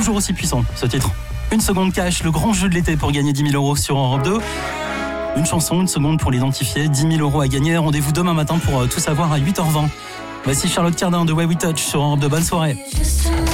toujours aussi puissant ce titre. Une seconde cash, le grand jeu de l'été pour gagner 10 000 euros sur Europe 2. Une chanson, une seconde pour l'identifier, 10 000 euros à gagner. Rendez-vous demain matin pour tout savoir à 8h20. Voici Charlotte Cardin de Way We Touch sur Europe 2. Bonne soirée.